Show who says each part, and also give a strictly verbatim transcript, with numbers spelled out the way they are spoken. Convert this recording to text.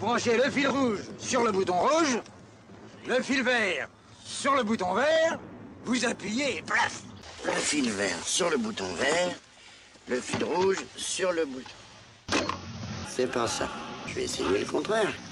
Speaker 1: branchez le fil rouge sur le bouton rouge, le fil vert sur le bouton vert, vous appuyez et plaf.
Speaker 2: Le fil vert sur le bouton vert, le fil rouge sur le bouton. C'est pas ça. Je vais essayer le contraire.